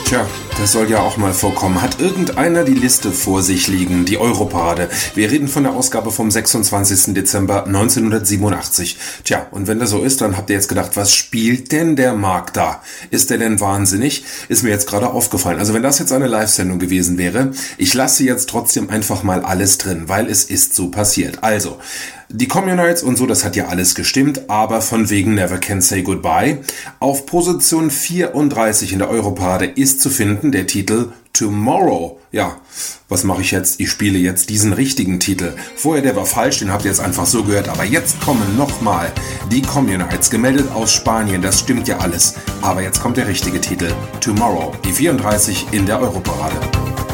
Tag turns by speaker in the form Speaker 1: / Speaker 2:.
Speaker 1: Tja, das soll ja auch mal vorkommen. Hat irgendeiner die Liste vor sich liegen, die Europarade? Wir reden von der Ausgabe vom 26. Dezember 1987. Tja, und wenn das so ist, dann habt ihr jetzt gedacht, was spielt denn der Marc da? Ist der denn wahnsinnig? Ist mir jetzt gerade aufgefallen. Also wenn das jetzt eine Live-Sendung gewesen wäre, ich lasse jetzt trotzdem einfach mal alles drin, weil es ist so passiert. Also, die Communites und so, das hat ja alles gestimmt, aber von wegen Never Can Say Goodbye. Auf Position 34 in der Europarade ist zu finden der Titel Tomorrow. Ja, was mache ich jetzt? Ich spiele jetzt diesen richtigen Titel. Vorher, der war falsch, den habt ihr jetzt einfach so gehört, aber jetzt kommen nochmal die Communites, gemeldet aus Spanien, das stimmt ja alles. Aber jetzt kommt der richtige Titel, Tomorrow, die 34 in der Europarade.